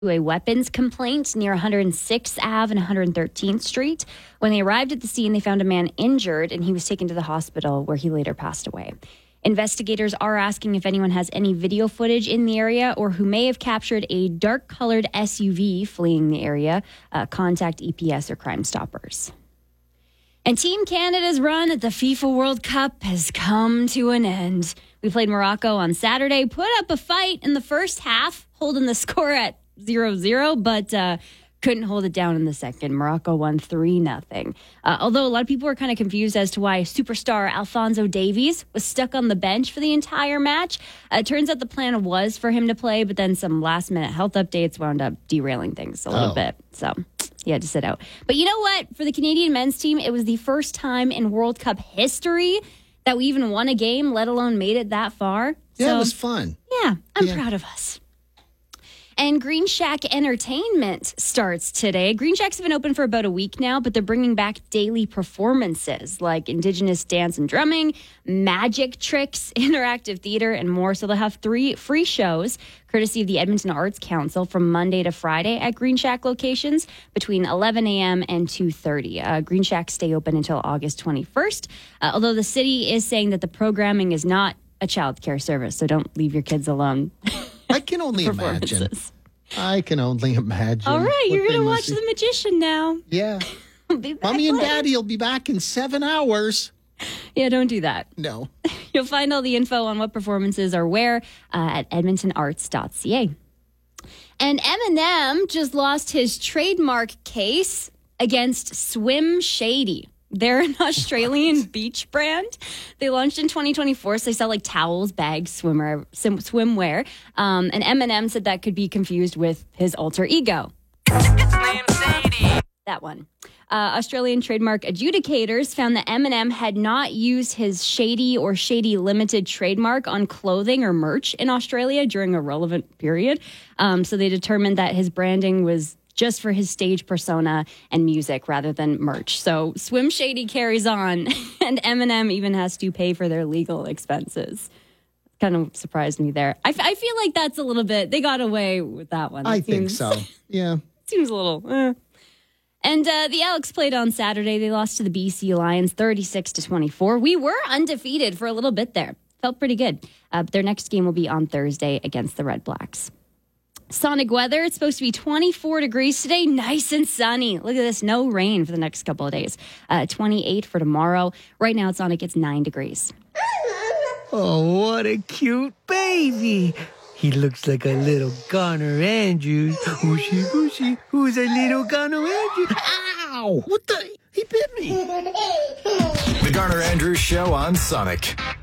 a weapons complaint near 106th Ave and 113th Street. When they arrived at the scene, they found a man injured, and he was taken to the hospital where he later passed away. Investigators are asking if anyone has any video footage in the area or who may have captured a dark-colored SUV fleeing the area. Contact EPS or Crime Stoppers. And Team Canada's run at the FIFA World Cup has come to an end. We played Morocco on Saturday, put up a fight in the first half, holding the score at 0-0, but couldn't hold it down in the second. Morocco won 3-0. Although a lot of people were kind of confused as to why superstar Alphonso Davies was stuck on the bench for the entire match. It turns out the plan was for him to play, but then some last-minute health updates wound up derailing things a little bit. So he had to sit out. But you know what? For the Canadian men's team, it was the first time in World Cup history that we even won a game, let alone made it that far. Yeah, so, it was fun. Yeah, I'm proud of us. And Green Shack Entertainment starts today. Green Shacks have been open for about a week now, but they're bringing back daily performances like Indigenous dance and drumming, magic tricks, interactive theater, and more. So they'll have 3 free shows, courtesy of the Edmonton Arts Council, from Monday to Friday at Green Shack locations between 11 a.m. and 2:30. Green Shacks stay open until August 21st, although the city is saying that the programming is not a child care service, so don't leave your kids alone. I can only imagine. I can only imagine. All right, you're going to watch The Magician now. Yeah. Mommy and Daddy will be back in 7 hours. Yeah, don't do that. No. You'll find all the info on what performances are where at edmontonarts.ca. And Eminem just lost his trademark case against Swim Shady. They're an Australian beach brand. They launched in 2024, so they sell like towels, bags, swimwear. And Eminem said that could be confused with his alter ego. That one. Australian trademark adjudicators found that Eminem had not used his Shady or Shady Limited trademark on clothing or merch in Australia during a relevant period. So they determined that his branding was just for his stage persona and music rather than merch. So Swim Shady carries on, and Eminem even has to pay for their legal expenses. Kind of surprised me there. I feel like that's a little bit, they got away with that one. I think so. Yeah. Seems a little, And the Elks played on Saturday. They lost to the BC Lions 36-24. We were undefeated for a little bit there. Felt pretty good. Their next game will be on Thursday against the Red Blacks. Sonic weather, it's supposed to be 24 degrees today, nice and sunny. Look at this, no rain for the next couple of days. 28 for tomorrow. Right now at Sonic, it's 9 degrees. Oh, what a cute baby. He looks like a little Garner Andrews. Whooshy, whooshy, who's a little Garner Andrews? Ow! What the? He bit me. The Garner Andrews Show on Sonic.